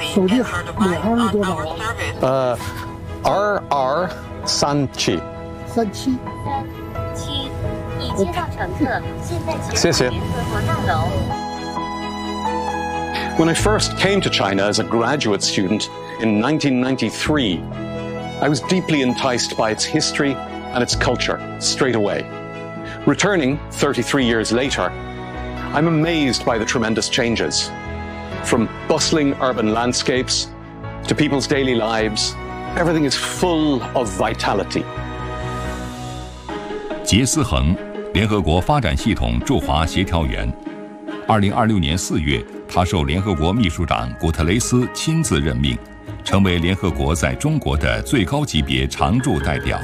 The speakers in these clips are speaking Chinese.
手机脸上是多少 ？RR37。 37。 已接到乘客，现在谢谢。 联合国大楼。 When I first came to China as a graduate student in 1993, I was deeply enticed by its history and its culture straight away. Returning 33 years later, I'm amazed by the tremendous changes. From bustling urban landscapes to people's daily lives, everything is full of vitality. 杰思恒，联合国发展系统驻华协调员。2026年4月，他受联合国秘书长古特雷斯亲自任命，成为联合国在中国的最高级别常驻代表。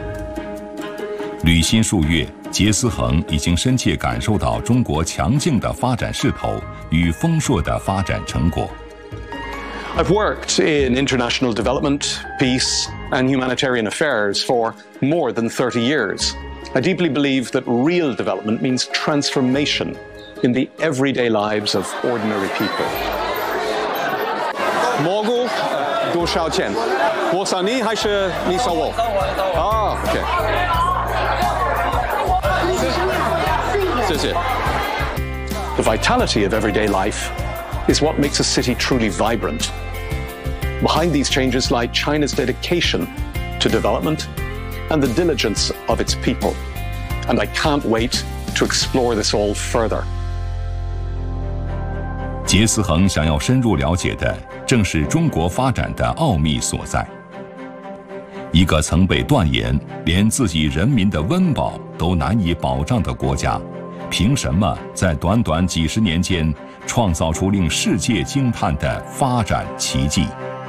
履新数月，杰思恒已经深切感受到中国强劲的发展势头与丰硕的发展成果。 I've worked in international development, peace, and humanitarian affairs for more than 30 years. I deeply believe that real development means transformation in the everyday lives of ordinary people. 蘑菇多少钱？我扫你还是你扫我？哦 ，OK。谢谢。The vitality of everyday life is what makes a city truly vibrant. Behind these changes lie China's dedication to development and the diligence of its people. And I can't wait to explore this all further. 杰思恒想要深入了解的，正是中国发展的奥秘所在。一个曾被断言连自己人民的温饱都难以保障的国家，凭什么在短短几十年间创造出令世界惊叹的发展奇迹？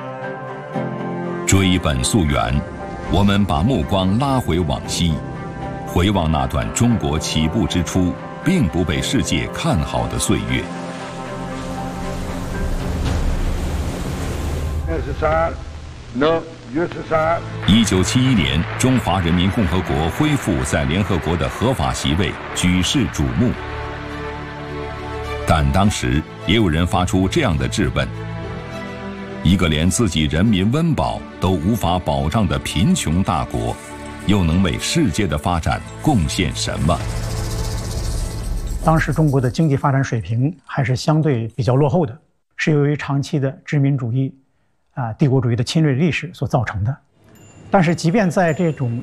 追本溯源，我们把目光拉回往昔，回望那段中国起步之初并不被世界看好的岁月。1971年，中华人民共和国恢复在联合国的合法席位，举世瞩目。但当时也有人发出这样的质问：一个连自己人民温饱都无法保障的贫穷大国，又能为世界的发展贡献什么？ 当时中国的经济发展水平还是相对比较落后的，是由于长期的殖民主义、帝国主义的侵略历史所造成的。但是，即便在这种